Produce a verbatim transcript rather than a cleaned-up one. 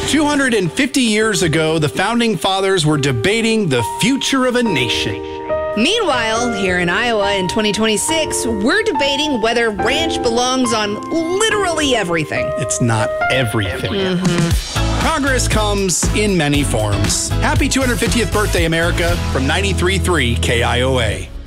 two hundred fifty years ago, the founding fathers were debating the future of a nation. Meanwhile, here in Iowa in twenty twenty-six, we're debating whether ranch belongs on literally everything. It's not everything. Mm-hmm. Progress comes in many forms. Happy two hundred fiftieth birthday, America, from ninety-three point three K I O A.